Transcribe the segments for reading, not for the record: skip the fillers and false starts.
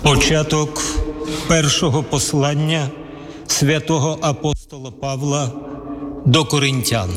Початок першого послання святого апостола Павла до Коринтян.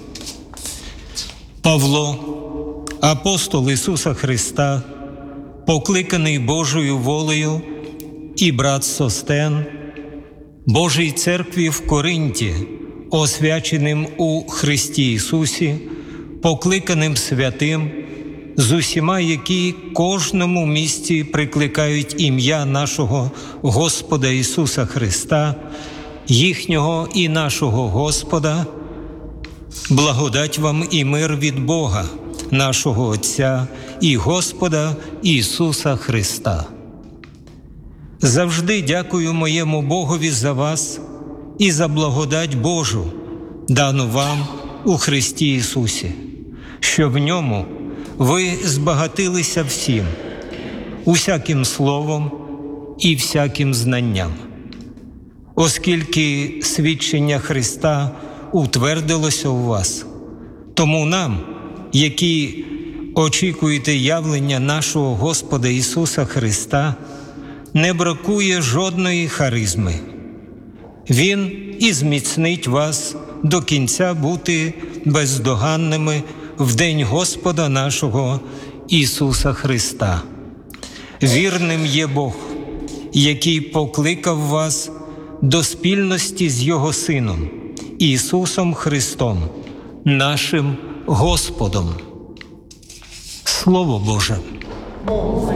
Павло, апостол Ісуса Христа, покликаний Божою волею, і брат Состен, Божій церкві в Коринті, освяченим у Христі Ісусі, покликаним святим, з усіма, які кожному місці прикликають ім'я нашого Господа Ісуса Христа, їхнього і нашого Господа, благодать вам і мир від Бога, нашого Отця і Господа Ісуса Христа. Завжди дякую моєму Богові за вас і за благодать Божу, дану вам у Христі Ісусі, що в ньому ви збагатилися всім, усяким словом і всяким знанням. Оскільки свідчення Христа утвердилося у вас, тому нам, які очікуєте явлення нашого Господа Ісуса Христа, не бракує жодної харизми. Він і зміцнить вас до кінця бути бездоганними в день Господа нашого Ісуса Христа. Вірним є Бог, який покликав вас до спільності з Його Сином, Ісусом Христом, нашим Господом. Слово Боже.